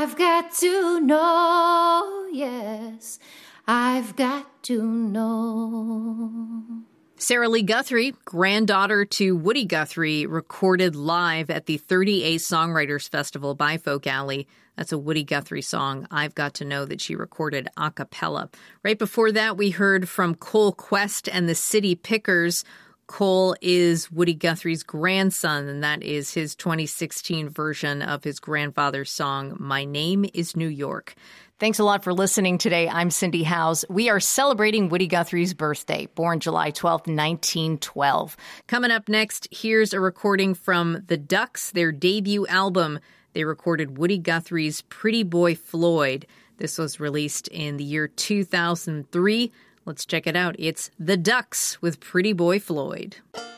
I've got to know, yes, I've got to know. Sarah Lee Guthrie, granddaughter to Woody Guthrie, recorded live at the 30A Songwriters Festival by Folk Alley. That's a Woody Guthrie song, I've Got to Know, that she recorded a cappella. Right before that, we heard from Cole Quest and the City Pickers. Cole is Woody Guthrie's grandson, and that is his 2016 version of his grandfather's song, My Name is New York. Thanks a lot for listening today. I'm Cindy Howes. We are celebrating Woody Guthrie's birthday, born July 12th, 1912. Coming up next, here's a recording from The Ducks, their debut album. They recorded Woody Guthrie's Pretty Boy Floyd. This was released in the year 2003. Let's check it out. It's The Ducks with Pretty Boy Floyd.